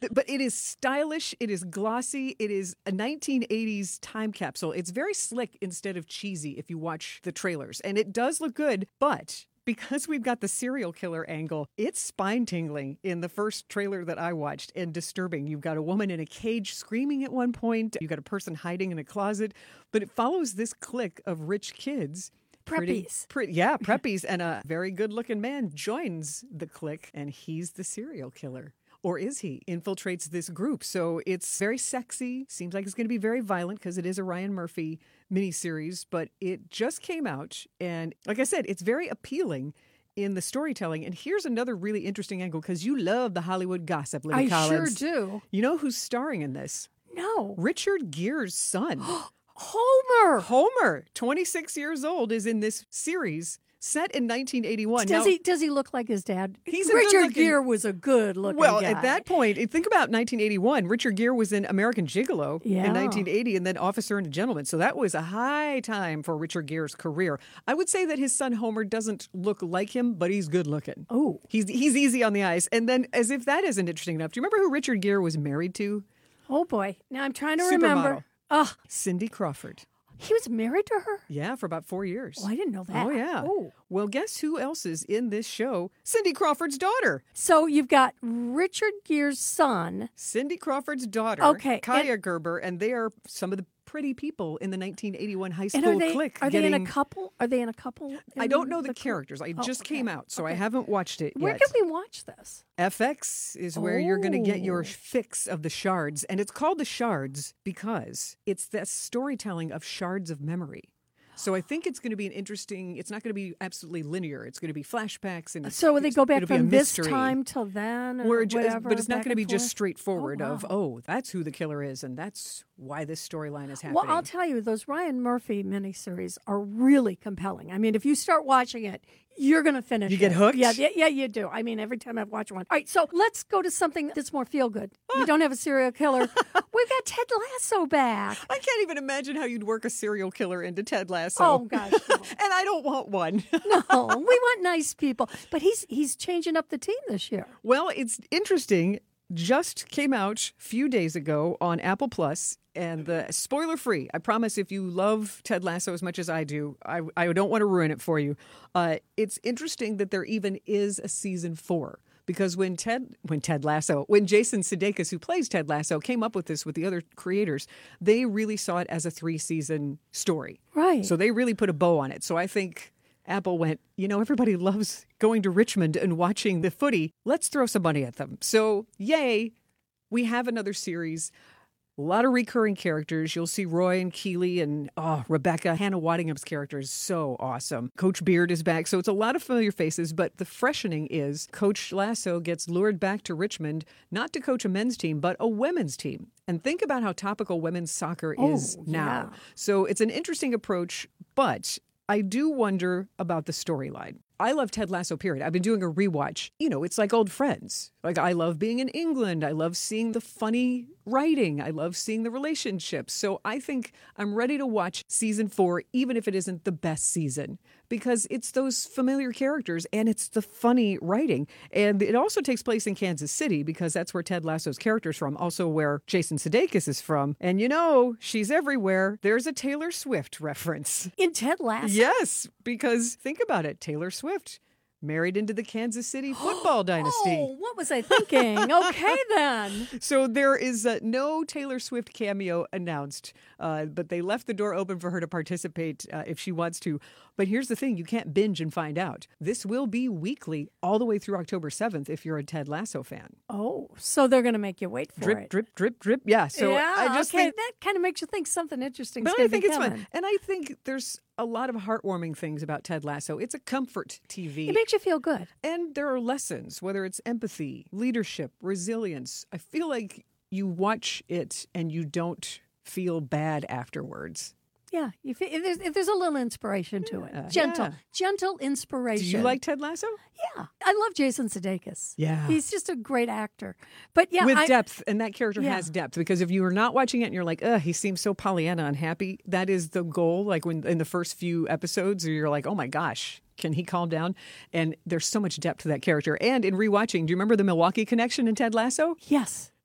But it is stylish. It is glossy. It is a 1980s time capsule. It's very slick instead of cheesy if you watch the trailers. And it does look good, but because we've got the serial killer angle, it's spine-tingling in the first trailer that I watched and disturbing. You've got a woman in a cage screaming at one point. You've got a person hiding in a closet. But it follows this clique of rich kids. Preppies. Preppies. And a very good-looking man joins the clique, and he's the serial killer. Or is he? Infiltrates this group. So it's very sexy. Seems like it's going to be very violent because it is a Ryan Murphy miniseries. But it just came out. And like I said, it's very appealing in the storytelling. And here's another really interesting angle because you love the Hollywood gossip, Libby Collins. Sure do. You know who's starring in this? No. Richard Gere's son. Homer, 26 years old, is in this series. Set in 1981. Does he look like his dad? He's Richard Gere was a good-looking guy. At that point, think about 1981. Richard Gere was in American Gigolo in 1980 and then Officer and a Gentleman. So that was a high time for Richard Gere's career. I would say that his son Homer doesn't look like him, but he's good-looking. Oh. He's easy on the eyes. And then, as if that isn't interesting enough, do you remember who Richard Gere was married to? Oh, boy. Now I'm trying to Supermodel. remember. Oh. Cindy Crawford. He was married to her? Yeah, for about 4 years. Oh, I didn't know that. Oh, yeah. Oh. Well, guess who else is in this show? Cindy Crawford's daughter. So you've got Richard Gere's son. Cindy Crawford's daughter. Okay. Kaya Gerber, and they are some of the pretty people in the 1981 high school clique. Are they in a couple? Are they in a couple? I don't know the characters. I just came out, so I haven't watched it yet. Where can we watch this? FX is where you're going to get your fix of the shards. And it's called The Shards because it's the storytelling of shards of memory. So I think it's going to be it's not going to be absolutely linear. It's going to be flashbacks. And so will they go back from this time till then or whatever? But it's not going to be just straightforward that's who the killer is and that's why this storyline is happening. Well, I'll tell you, those Ryan Murphy miniseries are really compelling. I mean, if you start watching it, you're going to finish. You get hooked? Yeah, you do. I mean, every time I've watched one. All right, so let's go to something that's more feel-good. We don't have a serial killer. We've got Ted Lasso back. I can't even imagine how you'd work a serial killer into Ted Lasso. Oh, gosh. No. And I don't want one. No, we want nice people. But he's changing up the team this year. Well, it's interesting. Just came out a few days ago on Apple Plus, and the spoiler-free. I promise if you love Ted Lasso as much as I do, I don't want to ruin it for you. It's interesting that there even is a season 4. Because when Jason Sudeikis, who plays Ted Lasso, came up with this with the other creators, they really saw it as a 3-season story. Right. So they really put a bow on it. So I think Apple went, everybody loves going to Richmond and watching the footy. Let's throw some money at them. So, yay, we have another series. A lot of recurring characters. You'll see Roy and Keeley and Rebecca. Hannah Waddingham's character is so awesome. Coach Beard is back. So it's a lot of familiar faces. But the freshening is Coach Lasso gets lured back to Richmond, not to coach a men's team, but a women's team. And think about how topical women's soccer is now. Yeah. So it's an interesting approach, but I do wonder about the storyline. I love Ted Lasso, period. I've been doing a rewatch. It's like old friends. Like, I love being in England. I love seeing the funny writing. I love seeing the relationships. So I think I'm ready to watch season 4, even if it isn't the best season, because it's those familiar characters and it's the funny writing. And it also takes place in Kansas City because that's where Ted Lasso's character is from, also where Jason Sudeikis is from. And she's everywhere. There's a Taylor Swift reference. In Ted Lasso? Yes, because think about it. Taylor Swift married into the Kansas City football dynasty. Oh, what was I thinking? Okay, then. So there is no Taylor Swift cameo announced, but they left the door open for her to participate if she wants to. But here's the thing. You can't binge and find out. This will be weekly all the way through October 7th if you're a Ted Lasso fan. Oh, so they're going to make you wait for drip, it. Drip, drip, drip. Yeah. So I just think that kind of makes you think something interesting. But I think it's fun. And I think there's a lot of heartwarming things about Ted Lasso. It's a comfort TV. It makes you feel good. And there are lessons, whether it's empathy, leadership, resilience. I feel like you watch it and you don't feel bad afterwards. Yeah, there's a little inspiration to it. Gentle inspiration. Do you like Ted Lasso? Yeah, I love Jason Sudeikis. Yeah. He's just a great actor. But yeah, with depth, and that character has depth, because if you are not watching it and you're like, he seems so Pollyanna unhappy, that is the goal. Like when in the first few episodes, you're like, oh my gosh, can he calm down? And there's so much depth to that character. And in rewatching, do you remember the Milwaukee connection in Ted Lasso? Yes.